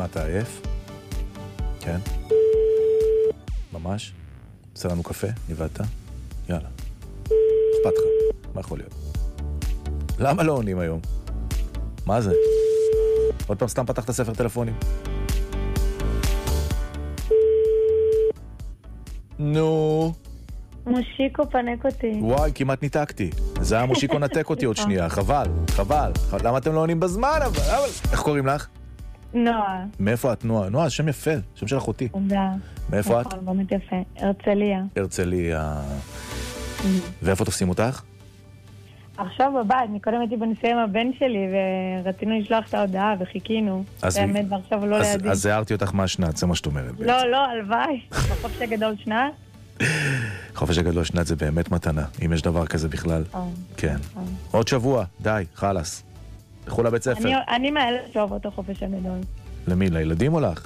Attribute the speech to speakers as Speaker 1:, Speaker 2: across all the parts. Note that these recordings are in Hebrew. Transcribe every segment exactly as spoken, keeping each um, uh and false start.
Speaker 1: מה, אתה עייף? כן? ממש? עושה לנו קפה? ניבדת? יאללה. אכפת לך. מה יכול להיות? למה לא עונים היום? מה זה? עוד פעם סתם פתחת ספר טלפונים? נו.
Speaker 2: מושיקו פנק אותי.
Speaker 1: וואי, כמעט ניתקתי. זה היה מושיקו נתק אותי עוד שנייה. חבל, חבל. למה אתם לא עונים בזמן? אבל... איך קוראים לך?
Speaker 2: נועה.
Speaker 1: מאיפה את נועה? נועה, שם יפה. שם של אחותי.
Speaker 2: תודה.
Speaker 1: מאיפה את?
Speaker 2: נכון, באמת יפה. הרצליה.
Speaker 1: הרצליה. ואיפה תופסים אותך?
Speaker 2: עכשיו בבית, מקודם הייתי בנסיעה עם הבן שלי, ורצינו לשלוח את ההודעה, וחיכינו. באמת, ועכשיו לא לידי.
Speaker 1: אז הערתי אותך מהשנת, זה מה שאת אומרת.
Speaker 2: לא, לא, הלוואי. בחופש הגדול שנת.
Speaker 1: חופש הגדול שנת זה באמת מתנה, אם יש דבר כזה בכלל. כן. עוד שבוע, די, חלס. תלכו לבית ספר.
Speaker 2: אני מאלה שאוהבות את החופש הגדול.
Speaker 1: למי? לילדים או לך?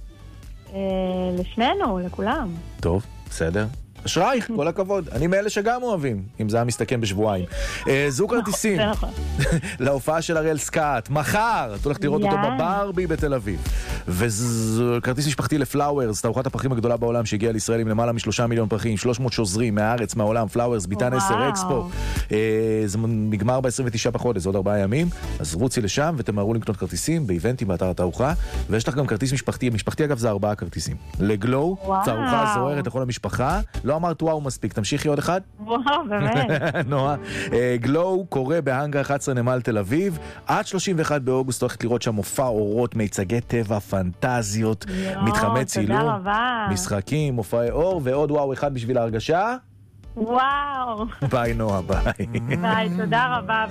Speaker 2: לשנינו, לכולם.
Speaker 1: טוב, בסדר. אשרייך, כל הכבוד. אני מאלה שגם אוהבים, אם זה היה מסתכם בשבועיים. זוג כרטיסים להופעה של אריאל סקאט, מחר, את הולכת לראות אותו בברבי בתל אביב. וכרטיס משפחתי לפלאוורס, תערוכת הפרחים הגדולה בעולם שהגיעה לישראל עם למעלה משלושה מיליון פרחים, שלוש מאות שוזרים מהארץ, מהעולם, פלאוורס, ביתן עשר אקספו. זה נגמר ב-עשרים ותשעה בחודש, עוד ארבעה ימים, אז רוצי לשם ותמהרו לקנות כרטיסים באיבנטים באתר התערוכה, ויש לך גם כרטיס משפחתי, משפחתי אגב זה ארבעה כרטיסים. לגלו, תערוכה זוהרת לכל המשפחה. לא אמרת וואו מספיק, תמשיכי עוד אחד?
Speaker 2: וואו, באמת.
Speaker 1: נועה. גלו קורא בהנגר אחת עשרה נמל תל אביב. עד שלושים ואחד באוגוסט הולכת לראות שם מופע אורות, מיצגי טבע, פנטזיות, מתחמי צילום, משחקים, מופעי אור, ועוד וואו אחד בשביל ההרגשה.
Speaker 2: וואו.
Speaker 1: ביי נועה, ביי.
Speaker 2: ביי, תודה רבה.